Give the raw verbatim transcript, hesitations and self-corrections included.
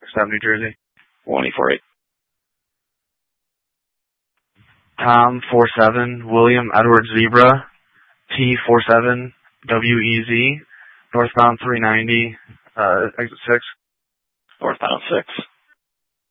Stop, New Jersey. one eight four eight. Tom four seven, William Edward Zebra, T four seven, W E Z, northbound three ninety, uh, exit six. Northbound six.